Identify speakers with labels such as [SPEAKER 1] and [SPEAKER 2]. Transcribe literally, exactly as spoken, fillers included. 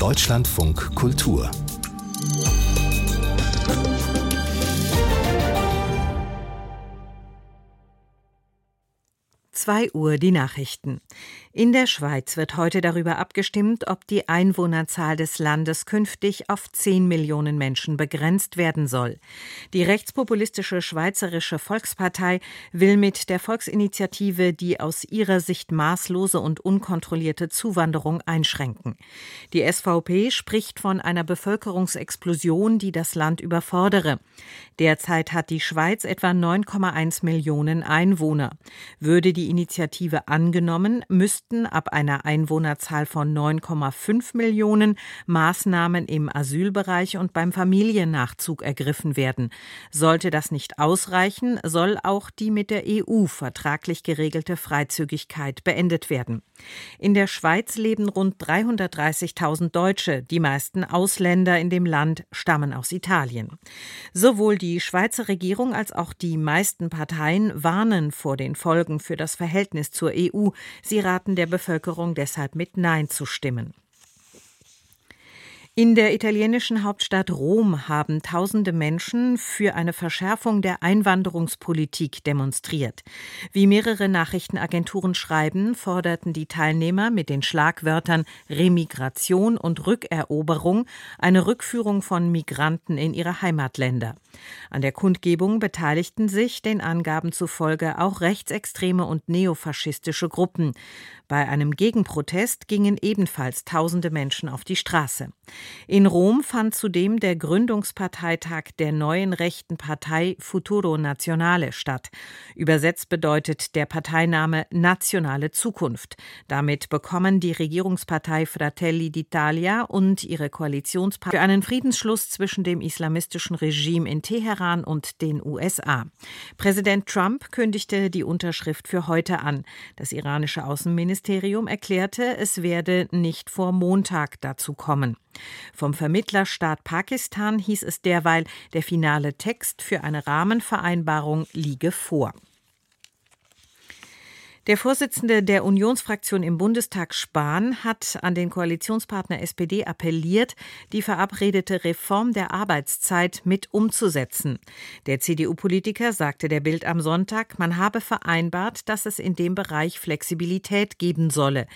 [SPEAKER 1] Deutschlandfunk Kultur.
[SPEAKER 2] zwei Uhr die Nachrichten. In der Schweiz wird heute darüber abgestimmt, ob die Einwohnerzahl des Landes künftig auf zehn Millionen Menschen begrenzt werden soll. Die rechtspopulistische Schweizerische Volkspartei will mit der Volksinitiative die aus ihrer Sicht maßlose und unkontrollierte Zuwanderung einschränken. Die S V P spricht von einer Bevölkerungsexplosion, die das Land überfordere. Derzeit hat die Schweiz etwa neun Komma eins Millionen Einwohner. Würde die Initiative angenommen, müssten ab einer Einwohnerzahl von neun Komma fünf Millionen Maßnahmen im Asylbereich und beim Familiennachzug ergriffen werden. Sollte das nicht ausreichen, soll auch die mit der E U vertraglich geregelte Freizügigkeit beendet werden. In der Schweiz leben rund dreihundertdreißigtausend Deutsche, die meisten Ausländer in dem Land stammen aus Italien. Sowohl die Schweizer Regierung als auch die meisten Parteien warnen vor den Folgen für das Verhältnis zur E U. Sie raten der Bevölkerung deshalb mit Nein zu stimmen. In der italienischen Hauptstadt Rom haben tausende Menschen für eine Verschärfung der Einwanderungspolitik demonstriert. Wie mehrere Nachrichtenagenturen schreiben, forderten die Teilnehmer mit den Schlagwörtern Remigration und Rückeroberung eine Rückführung von Migranten in ihre Heimatländer. An der Kundgebung beteiligten sich den Angaben zufolge auch rechtsextreme und neofaschistische Gruppen. Bei einem Gegenprotest gingen ebenfalls tausende Menschen auf die Straße. In Rom fand zudem der Gründungsparteitag der neuen rechten Partei Futuro Nazionale statt. Übersetzt bedeutet der Parteiname Nationale Zukunft. Damit bekommen die Regierungspartei Fratelli d'Italia und ihre Koalitionspartner für einen Friedensschluss zwischen dem islamistischen Regime in Teheran und den U S A. Präsident Trump kündigte die Unterschrift für heute an. Das iranische Außenministerium erklärte, es werde nicht vor Montag dazu kommen. Vom Vermittlerstaat Pakistan hieß es derweil, der finale Text für eine Rahmenvereinbarung liege vor. Der Vorsitzende der Unionsfraktion im Bundestag, Spahn, hat an den Koalitionspartner S P D appelliert, die verabredete Reform der Arbeitszeit mit umzusetzen. Der C D U-Politiker sagte der Bild am Sonntag, man habe vereinbart, dass es in dem Bereich Flexibilität geben solle.